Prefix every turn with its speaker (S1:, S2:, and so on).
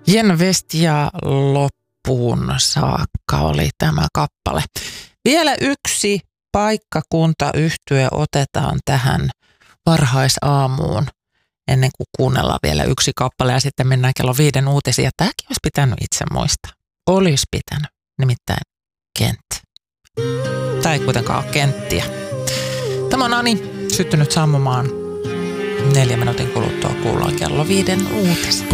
S1: Jen Vestia loppuun saakka oli tämä kappale. Vielä yksi paikkakuntayhtye otetaan tähän varhaisaamuun ennen kuin kuunnellaan vielä yksi kappale ja sitten mennään kello 5 uutisia. Tämäkin olisi pitänyt itse muistaa. Olisi pitänyt, nimittäin Kent. Tämä ei kuitenkaan ole Kenttiä. Tämä on Ani, syttynyt sammumaan. 4 minuutin kuluttua kuullaan kello 5 uutiset.